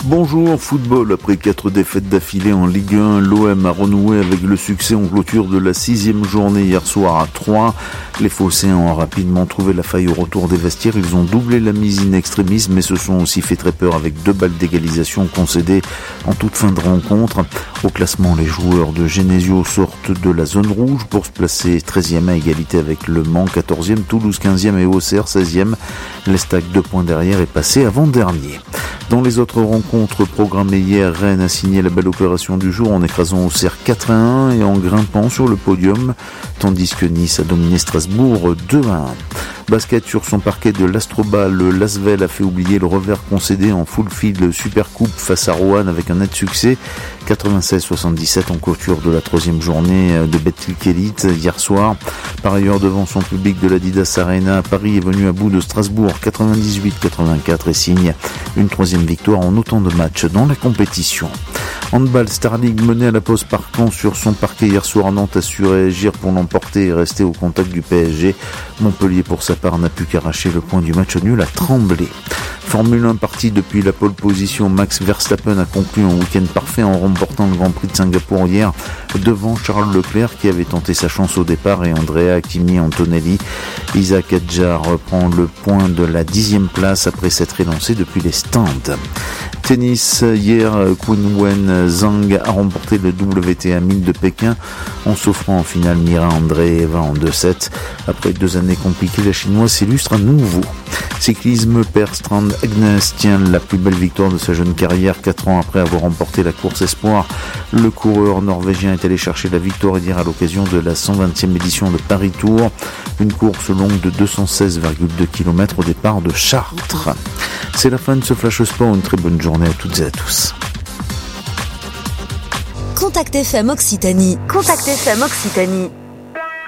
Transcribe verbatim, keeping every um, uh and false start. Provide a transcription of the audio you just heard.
Bonjour, football. Après quatre défaites d'affilée en Ligue un, l'O M a renoué avec le succès en clôture de la sixième journée hier soir à Troyes. Les Phocéens ont rapidement trouvé la faille au retour des vestiaires. Ils ont doublé la mise in extremis, mais se sont aussi fait très peur avec deux balles d'égalisation concédées en toute fin de rencontre. Au classement, les joueurs de Genesio sortent de la zone rouge pour se placer treizième à égalité avec Le Mans, quatorzième, Toulouse quinzième et Auxerre seizième. L'Estac, deux points derrière, est passé avant-dernier. Dans les autres rencontres programmées hier, Rennes a signé la belle opération du jour en écrasant Auxerre quatre à un et en grimpant sur le podium, tandis que Nice a dominé Strasbourg deux à un. Basket sur son parquet de l'Astrobal, le Lasvel a fait oublier le revers concédé en full field Super Coupe face à Roanne avec un net succès, quatre-vingt-seize soixante-dix-sept en clôture de la troisième journée de Betclic Elite hier soir. Par ailleurs, devant son public de l'Adidas Arena, Paris est venu à bout de Strasbourg quatre-vingt-dix-huit quatre-vingt-quatre et signe une troisième victoire en autant de matchs dans la compétition. Handball, Star League mené à la pause par Caen sur son parquet hier soir. Nantes a su réagir pour l'emporter et rester au contact du P S G. Montpellier, pour sa part, n'a pu qu'arracher le point du match nul à Tremblay. Formule un partie depuis la pole position, Max Verstappen a conclu un week-end parfait en remportant le Grand Prix de Singapour hier devant Charles Leclerc qui avait tenté sa chance au départ et Andrea Kimi Antonelli. Isaac Adjar reprend le point de la dixième place après s'être élancé depuis les stands. Tennis, hier, Qinwen Zhang a remporté le W T A mille de Pékin en s'offrant en finale Mira Andreeva en deux sept. Après deux années compliquées, la chinoise s'illustre à nouveau. Cyclisme, Per Strand Agnes tient la plus belle victoire de sa jeune carrière, quatre ans après avoir remporté la course Espoir. Le coureur norvégien est allé chercher la victoire hier à l'occasion de la cent vingtième édition de Paris Tour, une course longue de deux cent seize virgule deux kilomètres au départ de Chartres. C'est la fin de ce Flash Sport, une très bonne journée à toutes et à tous. Contact F M Occitanie. Contact F M Occitanie.